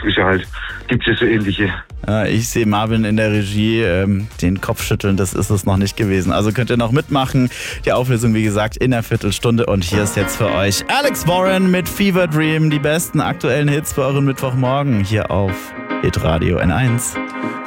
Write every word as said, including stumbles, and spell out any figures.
ist ja halt, gibt es ja so ähnliche. Ja, ich sehe Marvin in der Regie ähm, den Kopf schütteln, das ist es noch nicht gewesen. Also könnt ihr noch mitmachen. Die Auflösung, wie gesagt, in einer Viertelstunde. Und hier ist jetzt für euch Alex Warren mit Fever Dream. Die besten aktuellen Hits für euren Mittwochmorgen hier auf Hitradio N eins.